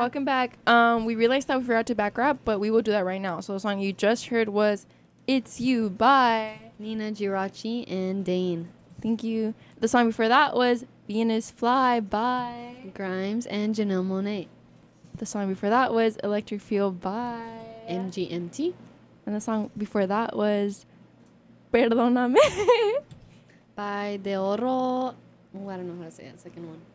welcome back. We realized that we forgot to back rap, but we will do that right now. So the song you just heard was It's You by Nina Girachi and Dane. Thank you. The song before that was Venus Fly by Grimes and Janelle Monáe. The song before that was Electric Feel by MGMT. And the song before that was Perdóname By De Oro. Oh, I don't know how to say that second one.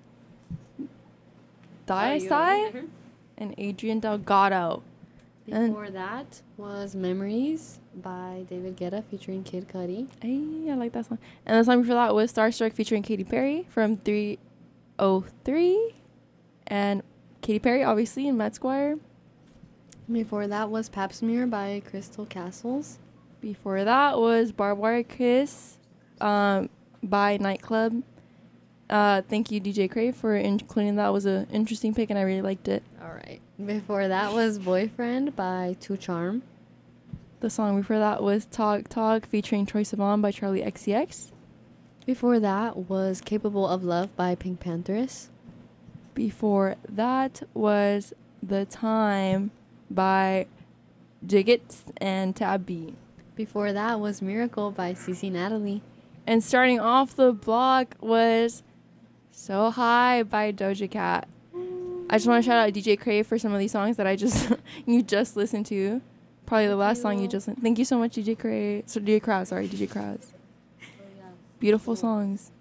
Sai and Adrian Delgado. Before that was Memories by David Guetta featuring Kid Cudi. Hey, I like that song. And the song before that was Starstruck featuring Katy Perry from 303. And Katy Perry, obviously, and Matt Squire. Before that was Pap Smear by Crystal Castles. Before that was Barbed Wire Kiss by Nightclub. Thank you, DJ Crave, for including that. It was an interesting pick, and I really liked it. All right. Before that was Boyfriend by Two Charm. The song before that was Talk Talk featuring Troye Sivan by Charlie XCX. Before that was Capable of Love by Pink Panthers. Before that was The Time by Jiggets and Tabby. Before that was Miracle by CeCe Natalie. And starting off the block was So High by Doja Cat. I just want to shout out DJ Crave for some of these songs that you just listened to. Probably the last song you just listened. Thank you so much, DJ Crave. So DJ Kraz. Beautiful songs.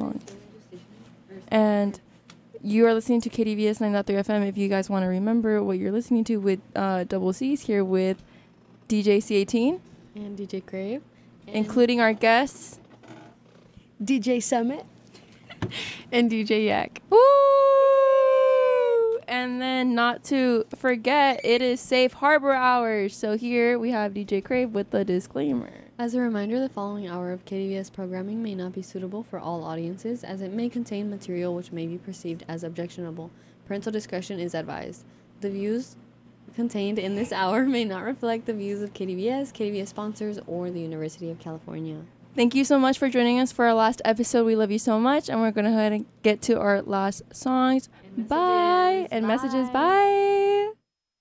And you are listening to KDVS 9.3 FM. If you guys want to remember what you're listening to with Double C's here with DJ C18. And DJ Crave. Including our guests, DJ Summit. and DJ Yak. Woo! And then not to forget, it is Safe Harbor Hours. So here we have DJ Crave with the disclaimer. As a reminder, the following hour of KDVS programming may not be suitable for all audiences, as it may contain material which may be perceived as objectionable. Parental discretion is advised. The views contained in this hour may not reflect the views of KDVS, KDVS sponsors, or the University of California. Thank you so much for joining us for our last episode. We love you so much. And we're going to go ahead and get to our last songs. Bye. And messages. Bye.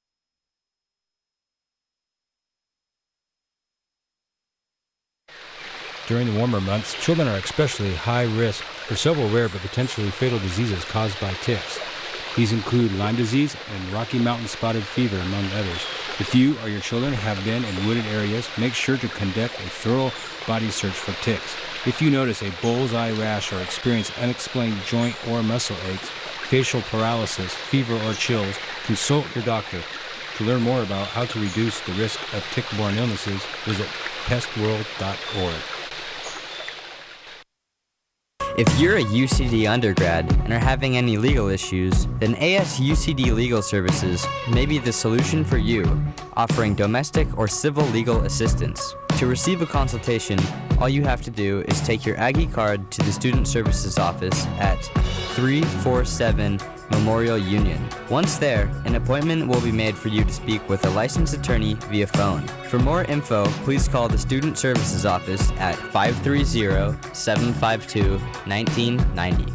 During the warmer months, children are especially high risk for several rare but potentially fatal diseases caused by ticks. These include Lyme disease and Rocky Mountain spotted fever, among others. If you or your children have been in wooded areas, make sure to conduct a thorough body search for ticks. If you notice a bullseye rash or experience unexplained joint or muscle aches, facial paralysis, fever, or chills, consult your doctor. To learn more about how to reduce the risk of tick-borne illnesses, visit pestworld.org. If you're a UCD undergrad and are having any legal issues, then ASUCD Legal Services may be the solution for you, offering domestic or civil legal assistance. To receive a consultation, all you have to do is take your Aggie card to the Student Services office at 347 Memorial Union. Once there, an appointment will be made for you to speak with a licensed attorney via phone. For more info, please call the Student Services office at 530-752-1990.